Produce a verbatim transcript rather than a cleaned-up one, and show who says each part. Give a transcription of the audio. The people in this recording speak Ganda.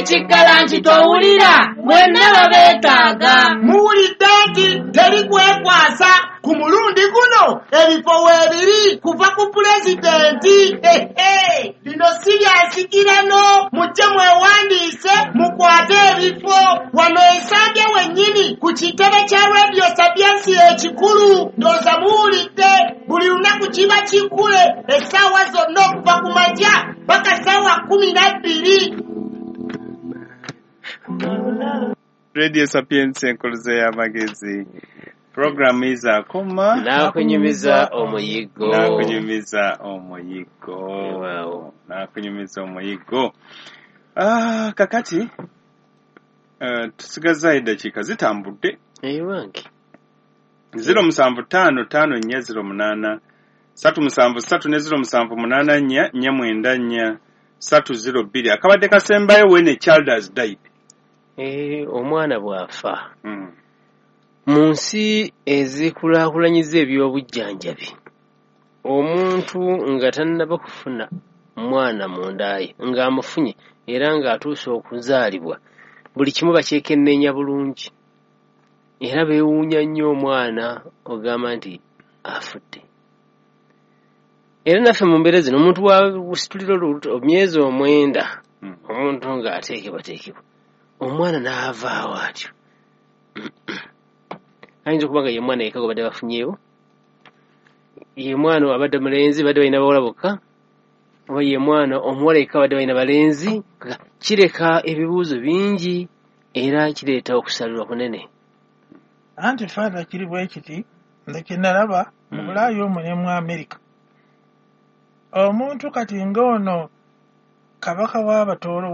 Speaker 1: kiggala nti towulira mwenna babeetaaga.
Speaker 2: Muwulidde nti teri kwekwasa ku mulundi guno ebifo weebiri kuva ku pulezidenti. Lino si lyansikirano, mujje mwewandiise mukwate ebifo wano Ensambya wennyini ku kitebe kya Radio Sapiensi ekikulu. Ndowooza muwulidde buli lunaku kiba kikkule essaawa zonna okuva ku makya paka ssaawa kumi na bbiri.
Speaker 3: Radio Sapiensi enkuluze y'amagezi. Programu izakoma
Speaker 4: nakunyumiza omuyigo.
Speaker 3: Nakunyumiza omuyigo.
Speaker 4: Wow.
Speaker 3: Nakunyumiza omuyigo. Ah, kakati uh, tusigaza eddakiika zitambudde.
Speaker 4: Ewange.
Speaker 3: zero musanvu ttaano ttaano nnya zero munaana satu musanvu ssatu ne zero musanvu munaana nnya nnya mwenda nnya ssatu zero bbiri. Akabadde kasembayo when a child has died.
Speaker 4: Eh, omwana bw'afa.
Speaker 3: Mm.
Speaker 4: Mu nsi ezikulaakulanyiza ebyobujjanjabi, omuntu nga tannaba kufuna mwana mu nda ye ng'amufunye era ng'atuuse okuzaalibwa, buli kimu bakyekenneenya bulungi era beewuunya nnyo omwana ogamba nti afudde. Era naffe mu mbeera zino omuntu wasitulira olubuto myezi omwenda, omuntu ng'ateekebwateekebwa, omwana n'avaawo atyo. Ayinza okuba nga ye mwana yekka gwe badde bafunyeewo, ye mwana abadde mulenzi badde balina bawala bokka, oba ye mwana omuwala yekka badde balina balenzi. Kireka ebibuuzo bingi era kireeta okusalirwa kunene.
Speaker 5: Anti faada kiri bwe kiti nze kye nalaba mu Bulaaya omwo ne mu Amerika. Omuntu kati ng'ono kabaka w'Abatooro